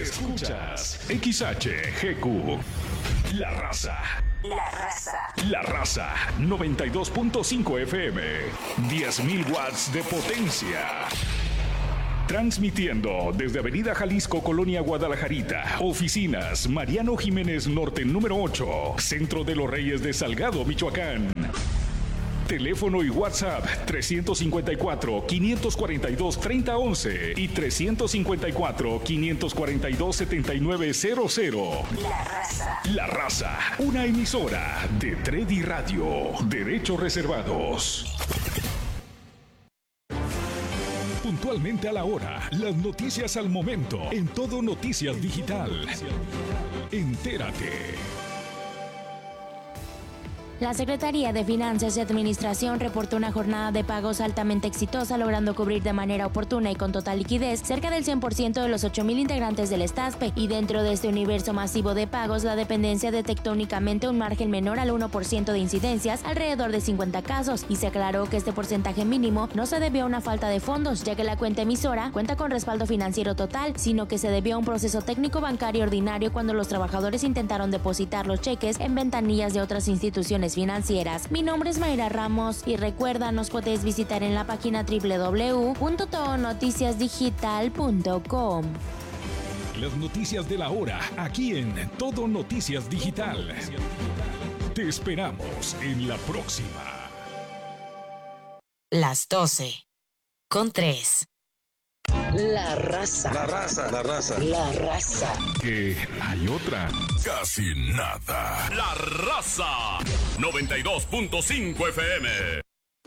Escuchas XHGQ. La Raza. La Raza. La Raza 92.5 FM. 10.000 watts de potencia. Transmitiendo desde Avenida Jalisco, Colonia Guadalajarita. Oficinas Mariano Jiménez Norte número 8. Centro de los Reyes de Salgado, Michoacán. Teléfono y WhatsApp 354-542-3011 y 354-542-7900. La Raza. La Raza, una emisora de Tredi Radio. Derechos reservados. Puntualmente a la hora, las noticias al momento, en Todo Noticias Digital. Entérate. La Secretaría de Finanzas y Administración reportó una jornada de pagos altamente exitosa, logrando cubrir de manera oportuna y con total liquidez cerca del 100% de los 8,000 integrantes del STASPE, y dentro de este universo masivo de pagos, la dependencia detectó únicamente un margen menor al 1% de incidencias, alrededor de 50 casos, y se aclaró que este porcentaje mínimo no se debió a una falta de fondos, ya que la cuenta emisora cuenta con respaldo financiero total, sino que se debió a un proceso técnico bancario ordinario cuando los trabajadores intentaron depositar los cheques en ventanillas de otras instituciones financieras. Mi nombre es Mayra Ramos y recuerda, nos puedes visitar en la página www.todonoticiasdigital.com. Las noticias de la hora, aquí en Todo Noticias Digital. Te esperamos en la próxima. Las 12:03. La Raza. La Raza, la Raza. La Raza. Que hay otra. Casi nada. La Raza 92.5 FM.